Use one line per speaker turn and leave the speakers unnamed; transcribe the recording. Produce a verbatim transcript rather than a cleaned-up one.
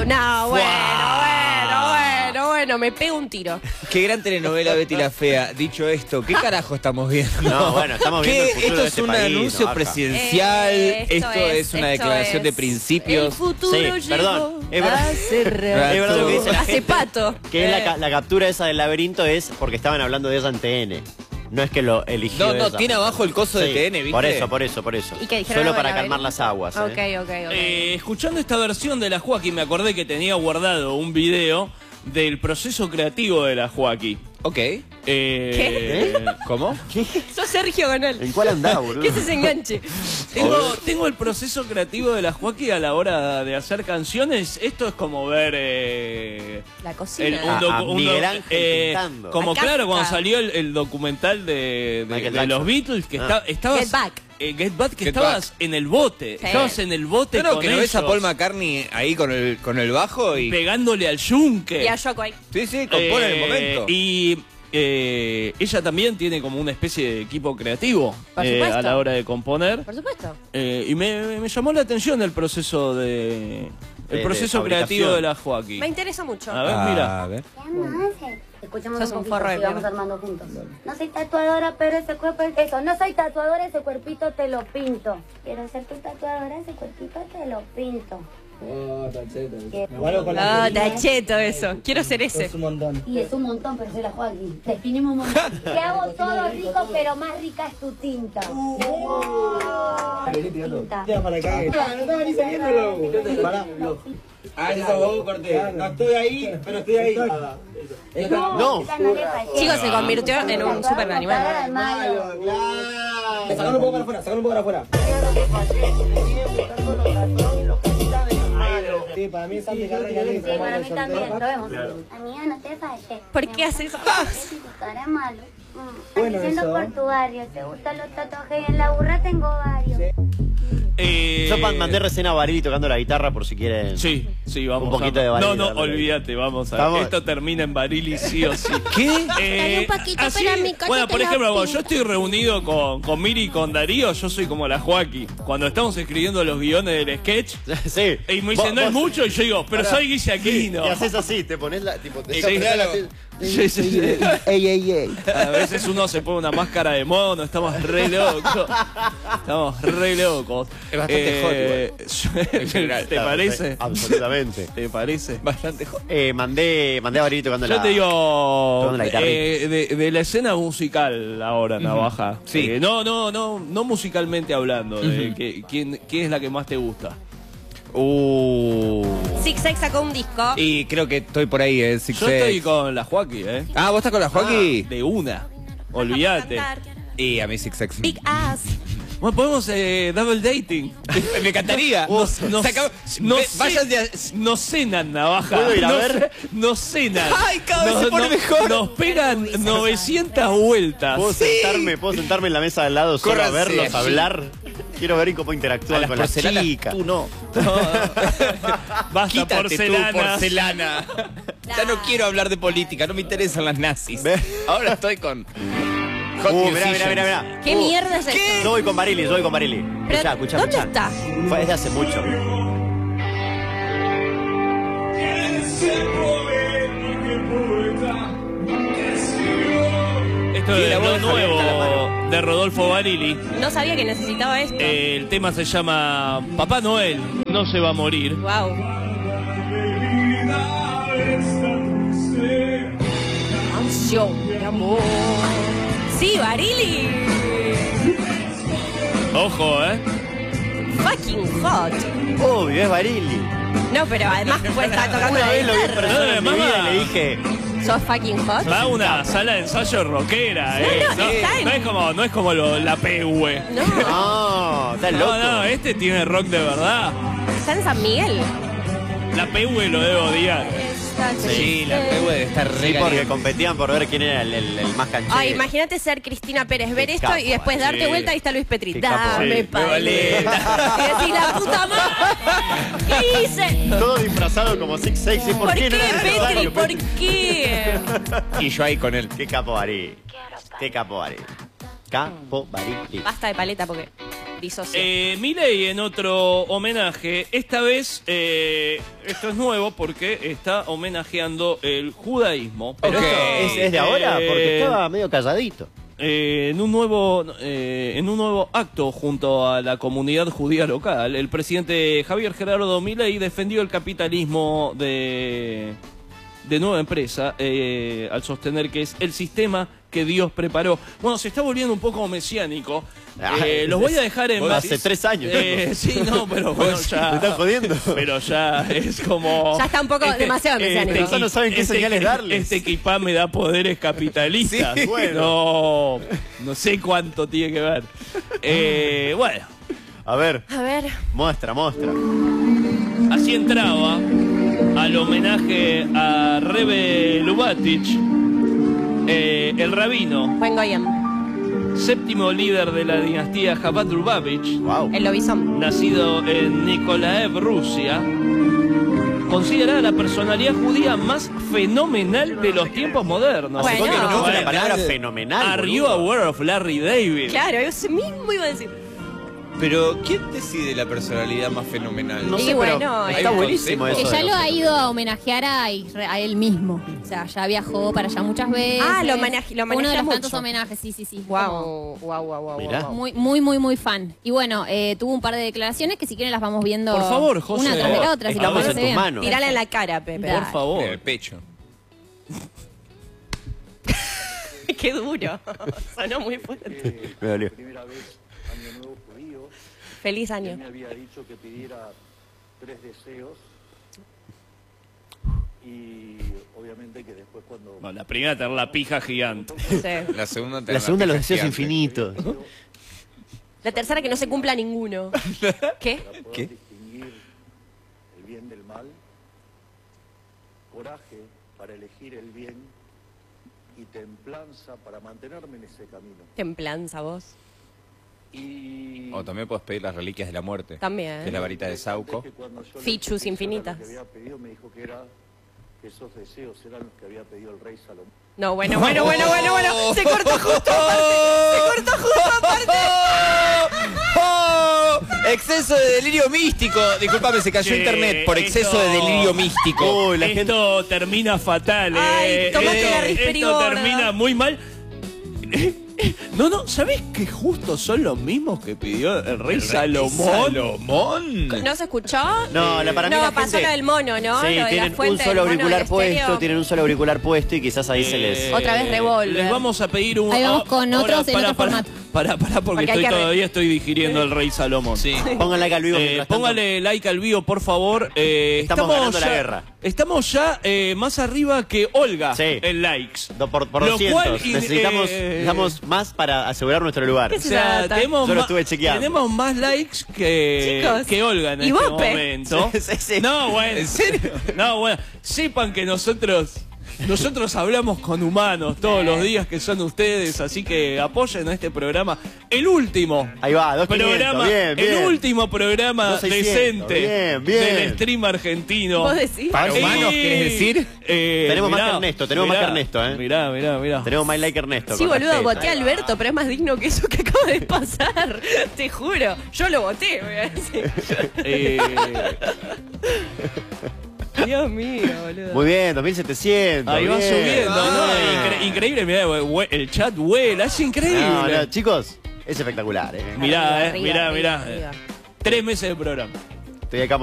No, bueno, bueno, bueno, bueno, me pego un tiro.
Qué gran telenovela Betty la Fea. Dicho esto, ¿qué carajo estamos viendo?
No, bueno, estamos viendo el futuro
¿Esto
de
es
este
un
país,
anuncio
no,
presidencial?
Eh,
¿Esto,
esto
es,
es,
una
esto
declaración
es.
de principios?
El futuro
Sí,
llegó
perdón, es verdad.
hace rato.
Es verdad lo que dice la
Hace
gente,
pato.
que es la,
Eh.
ca- la captura esa del laberinto es porque estaban hablando de ella en T N. No es que lo eligió
No, no,
ella.
tiene abajo el coso de
Sí,
T N, ¿viste?
Por eso, por eso, por eso.
¿Y qué dijeron
Solo
algo
para
del
calmar
laberinto?
las aguas.
Ok,
¿eh?
ok, ok.
Eh, escuchando esta versión de la Joaquín me acordé que tenía guardado un video del proceso creativo de la Joaquín.
Ok.
Eh,
¿Qué?
¿Cómo?
Sos Sergio con él.
¿En cuál andás, boludo?
¿Qué es ese enganche?
Tengo, tengo el proceso creativo de la Joaquín a la hora de hacer canciones. Esto es como ver... Eh,
La cocina.
el- un
A-
docu-
a
un
Miguel
docu-
Ángel
eh,
pintando.
Como
A
claro, cuando
Kafka.
salió el, el documental de, de-
Michael
de
Jackson.
los Beatles, que
Ah.
está, estabas...
Get Back.
eh, Get Back, que
Get
estabas
Back.
en el bote.
Sí.
Estabas en el bote
No, no,
con
que no ves a
ellos,
Paul McCartney ahí con el, con el bajo y...
pegándole al yunque.
Y a Yoko ahí.
Sí, sí, compone
Eh,
el momento.
Y eh, ella también tiene como una especie de equipo creativo
Por
eh,
supuesto.
a la hora de componer.
Por supuesto.
Eh, y me, me llamó la atención el proceso de... El
De-
proceso
de
creativo
fabricación.
de la Joaquín.
Me interesa mucho.
A ver, mira.
A ver.
Escuchemos
Sos
un
un
poquito
forro de
y vamos
mierda.
armando juntos. No soy tatuadora, pero ese cuerpo, eso, no soy tatuadora, ese cuerpito te lo pinto. Quiero ser tu tatuadora, ese cuerpito te lo pinto.
Oh, tacheta.
¿Qué?
Me vuelvo con
Ah,
la
está cheto eso. Quiero ser ese.
Es un montón.
Y es un montón, pero soy la Joaquín. Definimos un montón. Te hago todo rico, pero más rica es tu tinta. Tinta.
Ya para acá. No estaba ni saliendo. Pará. Ah, eso vos, corté. No estoy ahí, pero estoy ahí.
No.
Esa no le fallé.
Chicos, se convirtió en un super animal.
Malo.
Claro. Sacalo un poco para afuera, sacalo un poco para afuera. Sí, para mí es Santi Carrera.
Sí, para mí también, lo vemos. Amiga, no te fallé.
¿Por qué haces eso?
Tu cara es malo. Mm.
Bueno,
Ando
eso.
por tu barrio. ¿Te gustan los tatuajes? En la burra tengo varios.
Eh,
Yo pan- mandé recién a Barili tocando la guitarra por si quieren.
Sí, sí, vamos
Un poquito
a...
de Barili
No, no,
dándole.
olvídate, vamos a...
Vamos.
Esto termina en Barili sí o sí.
¿Qué?
Dale un poquito, pero a mi coche
bueno,
te
por
lo
ejemplo, cuando
pinto.
yo estoy reunido con, con Miri y con Darío, yo soy como la Joaquín. Cuando estamos escribiendo los guiones del sketch,
Sí.
y me
Vos-
dicen, no es
vos-
mucho, y yo digo, pero
Pará.
soy Guille Aquino.
Y haces así, te pones la. Tipo, te
Sí,
pones la-
claro.
Sí, sí, sí.
Ey, ey, ey.
A veces uno se pone una máscara de mono, estamos re locos. Estamos re locos.
Es bastante
hot,
general.
¿Te parece?
Absolutamente.
¿Te parece?
Bastante joven.
Eh, mandé, mandé a Barili tocando la.
Yo te digo
tocando la guitarrita.
eh, de, de la escena musical ahora, Navaja.
Sí.
Eh, no, no, no, no musicalmente hablando. De que, quién, ¿Quién es la que más te gusta?
Uh.
Six Sex sacó un disco.
Y creo que estoy por ahí, eh. Six
Yo estoy
Sex.
con la Joaquín, ¿eh?
Ah, ¿vos estás con la Joaquín?
De una. Olvídate.
Cantar.
Y a mí Six Sex.
Big Ass.
Bueno, podemos eh, double dating.
Me encantaría.
Nos, nos,
Saca-
nos,
ve-
ce-
váyanse a-
nos cenan, Navaja.
¿Puedo ir a
Nos-
ver?
Nos cenan.
Ay, cada vez se pone
nos-
mejor.
Nos pegan novecientas vueltas.
¿Puedo sentarme, ¿Puedo sentarme en la mesa de al lado solo a
Córranse
verlos
allí.
hablar? Quiero ver cómo
A
interactúan
las
con las
porcelanas,
chicas.
tú no.
Basta
Quítate
porcelanas.
tú, porcelana. Ya no quiero hablar de política, no me interesan las nazis.
Ve.
Ahora estoy con... Hot
Uh, mirá,
Musicians.
mirá, mirá, mirá.
¿Qué mierda es esto?
Yo voy con Barili, yo voy con Barili.
Pero,
Escuchá, escuchá,
¿dónde
escuchá.
está?
Fue desde hace mucho.
Esto
Tiene
es
la
lo
voz de Javier
nuevo
Calamaro.
de Rodolfo Barili.
No sabía que necesitaba esto.
Eh, el tema se llama Papá Noel no se va a morir.
Wow. Canción de amor. Sí, Barili.
Ojo, ¿eh?
Fucking hot.
Obvio, es Barili.
No, pero además puede estar tocando
Una
la
vez lo vi en
guitarra.
persona en mi
mamá.
vida y le dije,
¿Sos fucking hot?
Va a una sala de ensayo rockera,
No,
¿eh?
no, está en-
no es como, no es como lo- la P V.
No,
no, estás loco.
No, no, este tiene rock de verdad.
está en San Miguel.
La P V lo debo odiar.
Sí, la P debe estar re
Sí, porque
caliente.
competían por ver quién era el, el- el más canchero.
Ay, imagínate ser Cristina Pérez, ver
Qué
esto
capo,
y después
vale.
darte
Sí.
vuelta y está Luis Petri.
Qué capo,
Dame
sí,
paleta. Y decir, la puta madre. ¿Qué hice?
Todo disfrazado como Six Sex. ¿Y por,
¿Por
qué
qué,
no era
Petri?
necesario,
¿Por
Petri?
qué?
Y yo ahí con él.
Qué capo Barili. Qué capo Barili. Capo Barili.
Basta de paleta porque disocio.
Eh, Milei en otro homenaje, esta vez, eh, esto es nuevo porque está homenajeando el judaísmo.
Pero
Ok.
esto es, es de ahora,
Eh,
porque estaba medio calladito.
Eh, en un nuevo eh, en un nuevo acto junto a la comunidad judía local, el presidente Javier Gerardo Milei defendió el capitalismo de de nueva empresa eh, al sostener que es el sistema que Dios preparó. Bueno, se está volviendo un poco mesiánico. Eh, los voy a dejar en
Hace tres años.
Eh, sí, no, pero bueno, ya.
Me están jodiendo.
Pero ya es como.
Ya está un poco demasiado mesiánico.
Ya no saben qué señales darles.
Este equipá me da poderes capitalistas.
Sí, bueno.
No, no sé cuánto tiene que ver. Eh, bueno,
A ver,
A ver.
muestra, muestra.
así entraba al homenaje a Rebe Lubavitch, eh, el rabino,
Buen Goyam.
séptimo líder de la dinastía Chabad Lubavitch,
Wow.
El lobizón.
nacido en Nikolaev, Rusia, considerada la personalidad judía más fenomenal de los tiempos modernos.
Bueno.
Porque no
No,
fue la
bueno.
palabra fenomenal.
Are you
boludo.
aware of Larry David?
Claro, eso mismo iba a decir.
Pero, ¿quién decide la personalidad más fenomenal?
No
Y
sé,
bueno,
pero
hay
está
un
buenísimo
consejo.
eso.
Que
de
ya
los-
lo ha ido a homenajear a, Isra- a él mismo. O sea, ya viajó para allá muchas veces.
Ah, lo homenaje- lo
Uno de
homenajea
los
mucho.
tantos homenajes, sí, sí, sí. Como
Wow, wow, wow, wow.
Mirá.
wow.
Muy, muy, muy, muy fan. Y bueno, eh, tuvo un par de declaraciones que si quieren las vamos viendo.
Por favor, José.
Una tras de la otra, si
Estamos
les
en
parece
tus
bien.
manos.
Tirala en la cara, Pepe.
Dale.
Por favor.
En el pecho.
Qué duro. Sonó muy fuerte.
Me dolió.
Primera vez, año nuevo judío,
Feliz
él
año.
me había dicho que pidiera tres deseos y obviamente que después cuando
Bueno, la primera tener la pija gigante.
Sí.
La segunda, te
La
da
segunda,
una
los deseos
gigante.
infinitos.
La tercera, que no se cumpla ninguno. ¿Qué?
para poder
¿Qué?
distinguir el bien del mal, coraje para elegir el bien y templanza para mantenerme en ese camino.
Templanza, vos.
Y
O también puedes pedir las reliquias de la muerte.
También.
Que es la varita de Sauco.
que cuando yo le
Fichus
dije que eso era
infinitas.
lo que había pedido, me dijo que era que esos deseos eran los que había pedido el rey Salomón.
No, bueno, bueno, bueno, bueno, bueno. Se cortó justo aparte. Se cortó justo aparte.
¡Oh! Exceso de delirio místico. Disculpame, se cayó
Che,
internet por exceso
esto-
de delirio místico.
Uy, la
Esto termina fatal,
Ay,
eh.
tomate
Esto-
la risperigorda.
Esto termina muy mal. No, no, ¿sabés que justo son los mismos que pidió el rey Salomón?
¿Salomón?
¿No se escuchó?
No, la para mí
No,
la
pasó
gente-
lo del mono, ¿no?
Sí,
Lo de la
tienen
fuente
un
del
solo
mono
auricular
del estéreo.
puesto, tienen un solo auricular puesto y quizás ahí se les...
Eh,
Otra vez Revolver.
Les vamos a pedir un...
Ahí vamos con
ahora,
otros en
pará,
otro
pará,
formato.
Pará, pará, porque,
Porque hay
estoy
que re-
todavía estoy digiriendo el rey Salomón.
Sí.
Pongan like al vivo.
Eh,
mientras tanto.
póngale like al vivo, por favor. Eh,
Estamos ganando la
ya,
guerra.
Estamos ya eh, más arriba que Olga
Sí.
en likes.
Do- Por, por
Lo
doscientos.
cual, y-
necesitamos,
eh,
necesitamos más para asegurar nuestro lugar.
¿Qué
O
se
sea,
trata?
tenemos,
Yo lo
ma-
estuve chequeando.
tenemos más likes que,
Chicos,
que Olga en
¿y
este
Bope?
momento.
Sí, sí, sí.
No, bueno.
¿En serio?
No, bueno. Sepan que nosotros... Nosotros hablamos con humanos todos los días que son ustedes, así que apoyen a este programa. El último
Ahí va, dos quinientos,
programa,
bien, bien.
el último programa
dos seiscientos,
decente
bien, bien.
del stream argentino.
¿Vos decís?
¿Para
Sí.
humanos querés decir?
Eh,
Tenemos más
mirá,
que Ernesto, tenemos más
mirá,
que Ernesto, ¿eh?
Mirá, mirá, mirá.
Tenemos más like Ernesto.
Sí,
con
boludo,
respeto.
voté a Alberto, pero es más digno que eso que acaba de pasar. Te juro. Yo lo voté, voy a decir.
Eh,
Dios mío, boludo.
Muy bien, dos mil setecientos.
ahí va
bien.
subiendo, ¿no?
Ah.
Incre- increíble, mirá, hue- el chat vuela, es increíble.
No, no, chicos, es espectacular, ¿eh?
Mirá, eh,
Arriba,
mirá,
arriba,
mirá.
arriba.
Tres meses de programa.
Estoy acá